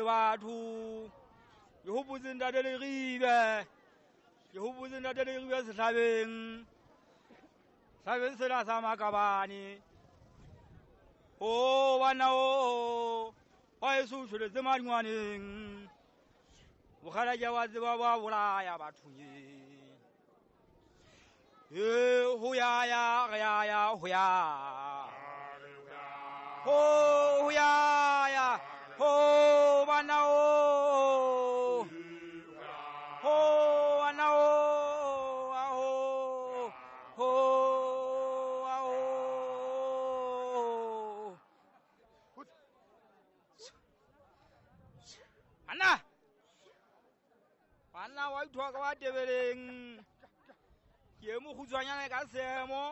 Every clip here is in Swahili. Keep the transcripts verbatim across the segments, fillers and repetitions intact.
batho ke hopotse ntate Leribe ke hopotse ntate Leribe sehlabeng sehlabeng sena sa Makabane o bana o wa e so tshweletse madingwaneng bogalaja wa tseba ba bolaya batho ye e ho ya ya re ya ya ho ya ho ho ya ya ho bana o ho bana o a ho ho a ho ana bana wa ithwa ka ba tebeleng ke mo khutswanyana ka seemo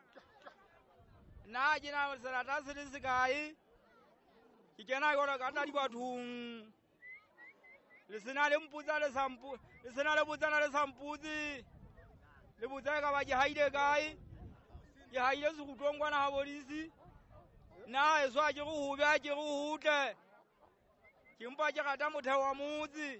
na ke na serata se le sekae ke kena yona ka tla di bathong le sena le mputsa le sampu le sena le botsana le samputse le botsa ka ba ke haile kae ke haile se gutong kwana ha bodisi na e swa ke go hobya ke go hutle ke mpa ke gata motheo wa motse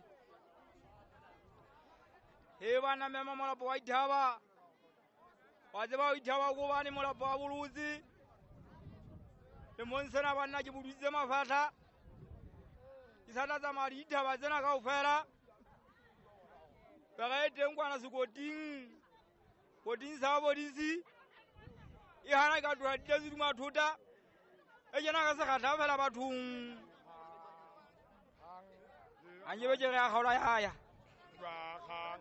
he bana mema molapo wa Ithaba wa tseba wa Ithaba go bane molapo wa bolutse le monsena banna ke boditse mafatla ke sata tsa mari Ithaba tsena ka ofela ba ga eteng kwana sekoting koting sa bodisi e hana ka twa ditse di mathota e jena ka se gata fela bathong a nyebe ke re a kgaola ya ya